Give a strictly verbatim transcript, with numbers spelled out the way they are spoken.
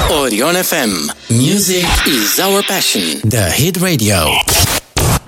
Orion F M. Music is our passion. The Hit Radio.